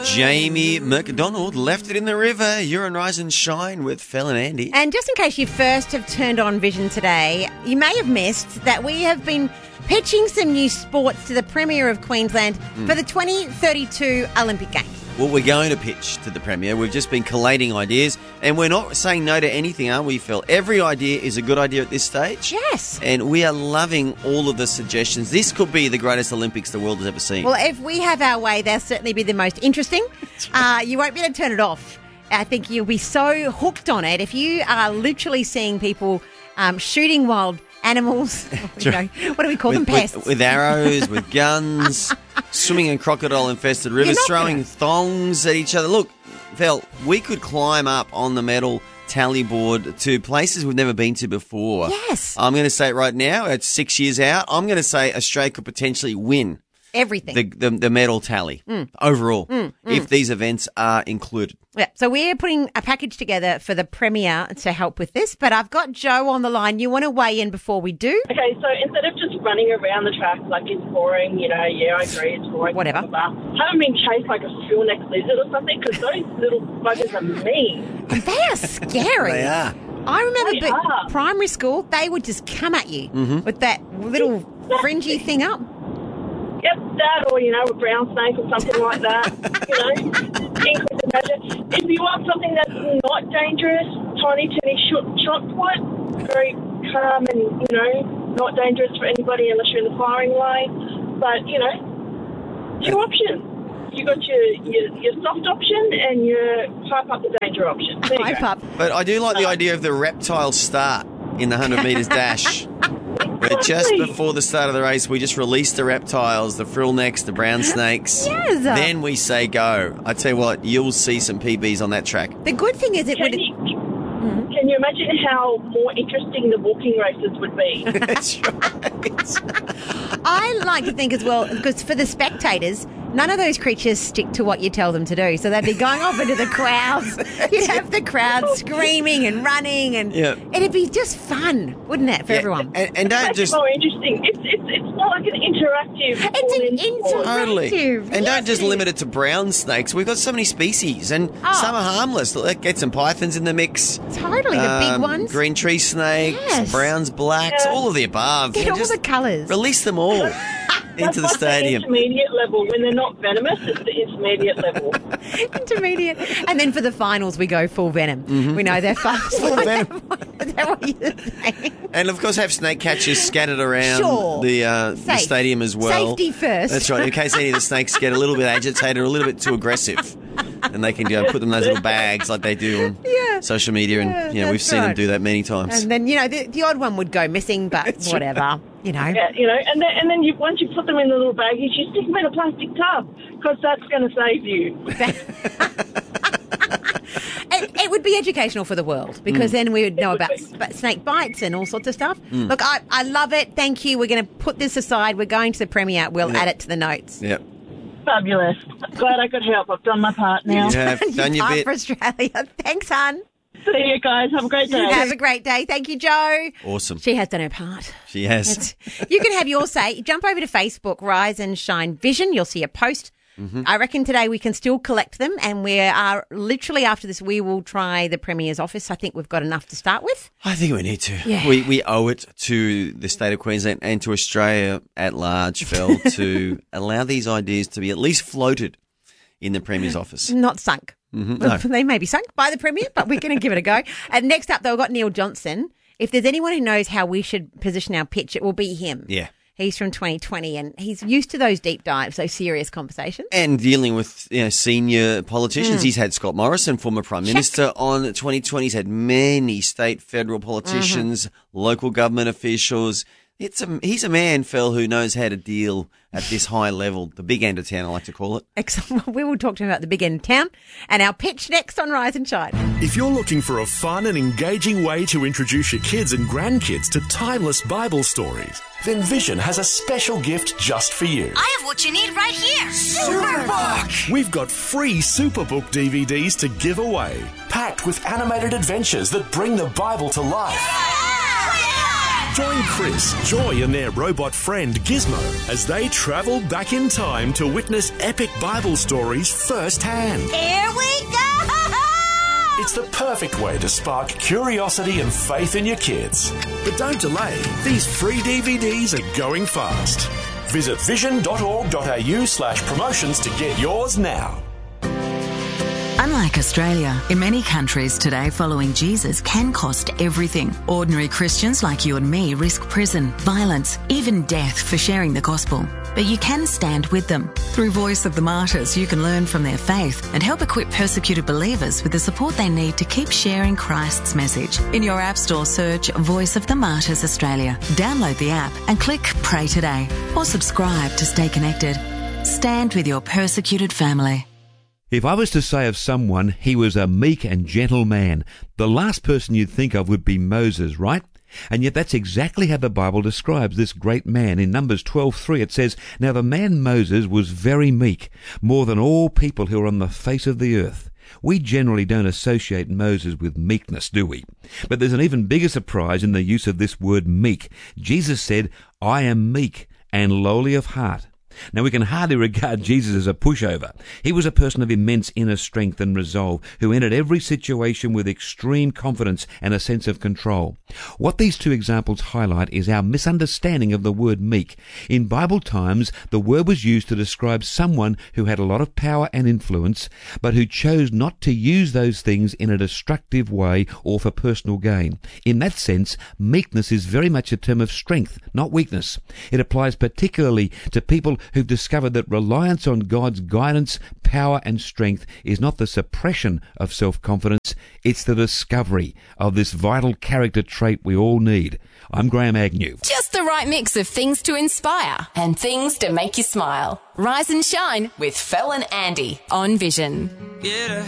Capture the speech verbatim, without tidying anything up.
Jamie McDonald left it in the river. You're on Rise and Shine with Phil and Andy. And just in case you first have turned on Vision today, you may have missed that we have been pitching some new sports to the Premier of Queensland mm. for the twenty thirty-two Olympic Games. Well, we're going to pitch to the Premier. We've just been collating ideas, and we're not saying no to anything, are we, Phil? Every idea is a good idea at this stage. Yes. And we are loving all of the suggestions. This could be the greatest Olympics the world has ever seen. Well, if we have our way, they'll certainly be the most interesting. Uh, you won't be able to turn it off. I think you'll be so hooked on it. If you are literally seeing people um, shooting wild animals, you know, what do we call with, them, pests? With, with arrows, with guns, swimming in crocodile-infested rivers, throwing gonna... thongs at each other. Look, Phil, we could climb up on the medal tally board to places we've never been to before. Yes. I'm going to say it right now, it's six years out, I'm going to say Australia could potentially win everything. The, the, the medal tally mm. overall, mm, mm. if these events are included. Yeah, so we're putting a package together for the Premier to help with this, but I've got Joe on the line. You want to weigh in before we do? Okay, so instead of just running around the track like it's boring, you know, yeah, I agree, it's boring. Whatever. Blah, blah, blah. Haven't been chased like a full-neck lizard or something, because those little buggers are mean. They are scary. They are. I remember They but are. primary school, they would just come at you mm-hmm. with that little fringy thing up. Yep, that or, you know, a brown snake or something like that, you know, ink with the measure. If you want something that's not dangerous, tiny, tiny, short, short put, very calm and, you know, not dangerous for anybody unless you're in the firing line. But, you know, two options. You got your, your your soft option and your pipe up the danger option. There you Pipe go. up. But I do like the idea of the reptile start in the one hundred metres dash. But just before the start of the race, we just release the reptiles, the frill necks, the brown snakes. Yes. Then we say go. I tell you what, you'll see some P Bs on that track. The good thing is it Can would... you, can you imagine how more interesting the walking races would be? That's right. I like to think as well, because for the spectators, none of those creatures stick to what you tell them to do. So they'd be going off into the crowds. You'd have the crowd screaming and running, and Yeah. it'd be just fun, wouldn't it, for Yeah, everyone? And, and don't It's just... more interesting. It's, it's, it's more like an interactive... It's an all-in sport. Totally. interactive. And Yes, don't just it is. limit it to brown snakes. We've got so many species, and Oh. some are harmless. Let's get some pythons in the mix. Totally, the big Um, ones. Green tree snakes, Yes. browns, blacks, Yeah. all of the above. Get And all just the colours. Release them all That's into the like stadium. The intermediate level. When they're not venomous, it's the intermediate level. Intermediate. And then for the finals, we go full venom. We know they're fast. Full venom. Is that what you're saying? And of course, have snake catchers scattered around Sure. the, uh, the Safe. stadium as well. Safety first. That's right. In case any of the snakes get a little bit agitated or a little bit too aggressive, and they can you know, put them in those little bags like they do on Yeah. social media, and Yeah, you know we've that's seen them right. do that many times. And then, you know, the, the odd one would go missing, but That's whatever, right. you know. Yeah, you know, and then, and then you, once you put them in the little baggies, you stick them in a plastic tub, because that's going to save you. It, it would be educational for the world, because Mm. then we would know would about be. sp- snake bites and all sorts of stuff. Mm. Look, I, I love it. Thank you. We're going to put this aside. We're going to the Premier. We'll Yeah. add it to the notes. Yep. Fabulous. Glad I could help. I've done my part now. You have done your Part bit. for Australia. Thanks, hon. See you guys. Have a great day. Have a great day. Thank you, Joe. Awesome. She has done her part. She has. It's- you can have your say. Jump over to Facebook, Rise and Shine Vision. You'll see a post. Mm-hmm. I reckon today we can still collect them, and we are literally after this, we will try the Premier's office. I think we've got enough to start with. I think we need to. Yeah. We we owe it to the state of Queensland and to Australia at large, Phil, to allow these ideas to be at least floated in the Premier's office. Not sunk. Mhm, no. They may be sunk by the Premier, but we're going to give it a go. And next up, though, we've got Neil Johnson. If there's anyone who knows how we should position our pitch, it will be him. Yeah. He's from twenty twenty, and he's used to those deep dives, those serious conversations. And dealing with you know, senior politicians. Mm. He's had Scott Morrison, former Prime Minister, on twenty twenty. He's had many state, federal politicians, Mm-hmm. local government officials. It's a, he's a man, Phil, who knows how to deal at this high level, the big end of town, I like to call it. Excellent. We will talk to him about the big end of town and our pitch next on Rise and Shine. If you're looking for a fun and engaging way to introduce your kids and grandkids to timeless Bible stories, then Vision has a special gift just for you. I have what you need right here. Superbook! We've got free Superbook D V Ds to give away, packed with animated adventures that bring the Bible to life. Join Chris, Joy and their robot friend Gizmo as they travel back in time to witness epic Bible stories firsthand. Here we go! It's the perfect way to spark curiosity and faith in your kids. But don't delay. These free D V Ds are going fast. Visit vision.org.au slash promotions to get yours now. Unlike Australia, in many countries today, following Jesus can cost everything. Ordinary Christians like you and me risk prison, violence, even death for sharing the gospel. But you can stand with them. Through Voice of the Martyrs, you can learn from their faith and help equip persecuted believers with the support they need to keep sharing Christ's message. In your App Store, search Voice of the Martyrs Australia. Download the app and click Pray Today or subscribe to stay connected. Stand with your persecuted family. If I was to say of someone he was a meek and gentle man, the last person you'd think of would be Moses, right? And yet that's exactly how the Bible describes this great man. In Numbers twelve three it says, "Now the man Moses was very meek, more than all people who are on the face of the earth." We generally don't associate Moses with meekness, do we? But there's an even bigger surprise in the use of this word meek. Jesus said, "I am meek and lowly of heart." Now, we can hardly regard Jesus as a pushover. He was a person of immense inner strength and resolve who entered every situation with extreme confidence and a sense of control. What these two examples highlight is our misunderstanding of the word meek. In Bible times, the word was used to describe someone who had a lot of power and influence, but who chose not to use those things in a destructive way or for personal gain. In that sense, meekness is very much a term of strength, not weakness. It applies particularly to people who've discovered that reliance on God's guidance, power and strength is not the suppression of self-confidence, it's the discovery of this vital character trait we all need. I'm Graham Agnew. Just the right mix of things to inspire and things to make you smile. Rise and shine with Fel and Andy on Vision. Yeah.